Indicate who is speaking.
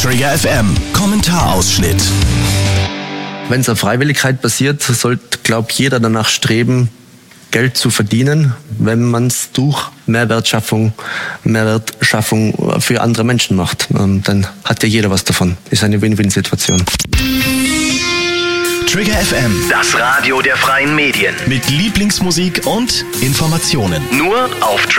Speaker 1: Trigger FM Kommentarausschnitt.
Speaker 2: Wenn es auf Freiwilligkeit basiert, sollte, glaube ich, jeder danach streben, Geld zu verdienen, wenn man es durch Mehrwertschaffung für andere Menschen macht. Dann hat ja jeder was davon. Ist eine Win-Win-Situation.
Speaker 1: Trigger FM,
Speaker 3: Das Radio der freien Medien.
Speaker 1: mit Lieblingsmusik und Informationen.
Speaker 3: Nur auf